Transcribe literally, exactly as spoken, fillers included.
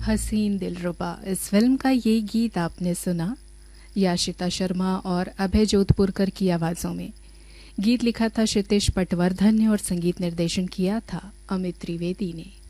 हसीन दिलरुबा, इस फिल्म का ये गीत आपने सुना याशिता शर्मा और अभय जोधपुरकर की आवाज़ों में। गीत लिखा था क्षितिज पटवर्धन ने और संगीत निर्देशन किया था अमित त्रिवेदी ने।